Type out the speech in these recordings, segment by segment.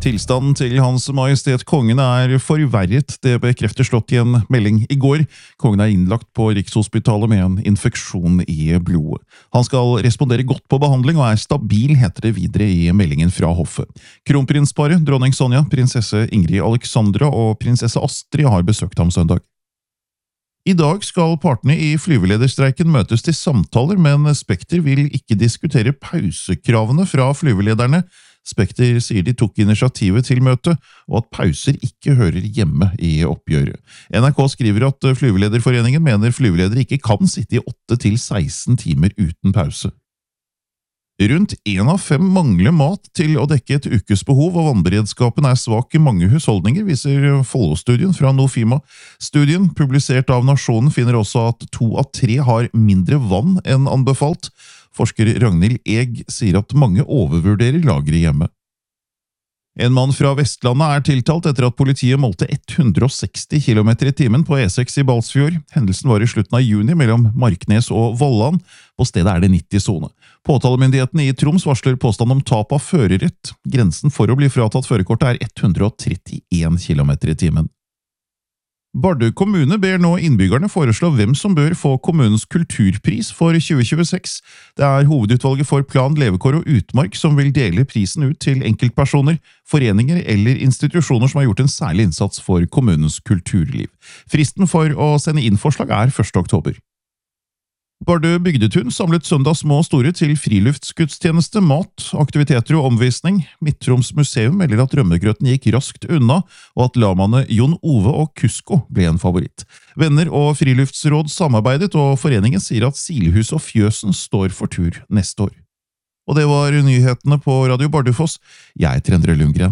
Tilstanden til Hans Majestet Kongen forverret, det bekrefter slått i en melding i går. Kongen innlagt på Rikshospitalet med en infeksjon i blodet. Han skal respondere godt på behandling og stabil, heter det videre i meldingen fra hoffet. Kronprinsparet, dronning Sonja, prinsesse Ingrid Alexandra og prinsesse Astrid har besøkt ham søndag. I dag skal partene i flyvelederstreiken møtes til samtaler, men Spekter vil ikke diskutere pausekravene fra flyvelederne. Spekter sier de tok initiativet til møtet, og at pauser ikke hører hjemme i oppgjøret. NRK skriver at Flyvelederforeningen mener flyveledere ikke kan sitte i 8 til 16 timer uten pause. Rundt 1 av 5 mangler mat til å dekke et ukesbehov, og vannberedskapen svak i mange husholdninger, viser Follo-studien fra Nofima. Studien, publisert av Nasjonen, finner også at 2 av 3 har mindre vann enn anbefalt. Forsker Ragnhild Eg sier at mange overvurderer lageret hjemme. En mann fra Vestlandet tiltalt etter at politiet målte 160 km i timen på E6 i Balsfjord. Hendelsen var i slutten av juni mellom Marknes og Vollan. På stedet det 90-sone. Påtalemyndigheten i Troms varsler påstand om tap av førerrett. Grensen for å bli fratatt førerkortet 131 km i timen. Bardu kommune ber nå innbyggerne foreslå hvem som bør få kommunens kulturpris for 2026. Det hovedutvalget for plan, levekår og utmark som vil dele prisen ut til enkeltpersoner, foreninger eller institusjoner som har gjort en særlig innsats for kommunens kulturliv. Fristen for å sende inn forslag 1. oktober. Bardu Bygdetun samlet søndag små og store til friluftsgudstjeneste, mat, aktiviteter og omvisning. Midtroms museum melder at rømmegrøten gikk raskt unna, og at lamaene Jon Ove og Kusko ble en favoritt. Venner og friluftsråd samarbeidet, og foreningen sier at Silhus og Fjøsen står for tur neste år. Og det var nyhetene på Radio Bardufoss. Jeg heter Endre Lundgren.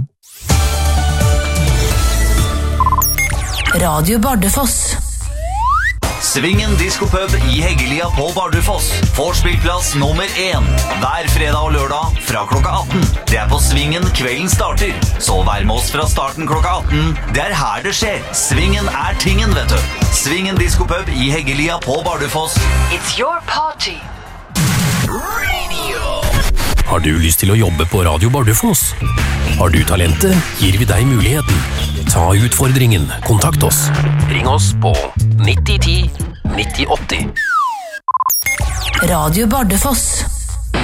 Radio Bardufoss. Svingen Diskopub i Heggelia på Bardufoss. Vorspielplass nummer 1. Hver fredag og lørdag fra klokka 18. Det på Svingen kvelden starter. Så vær med oss fra starten klokka 18. Det her det skjer. Svingen tingen, vet du. Svingen Diskopub i Heggelia på Bardufoss. It's your party. Radio. Har du lyst til å jobbe på Radio Bardufoss? Har du talentet, gir vi deg muligheten. Ta utfordringen. Kontakt oss. Ring oss på 9010 9080. Radio Bardufoss.